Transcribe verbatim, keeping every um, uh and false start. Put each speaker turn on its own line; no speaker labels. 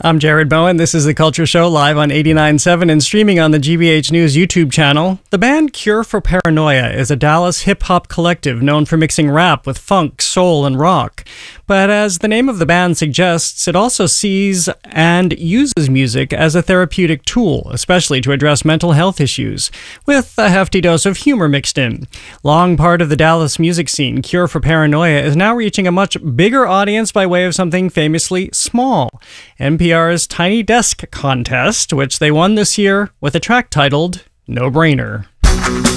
I'm Jared Bowen. This is The Culture Show, live on eighty-nine point seven and streaming on the G B H News YouTube channel. The band Cure for Paranoia is a Dallas hip-hop collective known for mixing rap with funk, soul, and rock. But as the name of the band suggests, it also sees and uses music as a therapeutic tool, especially to address mental health issues, with a hefty dose of humor mixed in. Long part of the Dallas music scene, Cure for Paranoia is now reaching a much bigger audience by way of something famously small. N P R's Tiny Desk contest, which they won this year with a track titled No Brainer.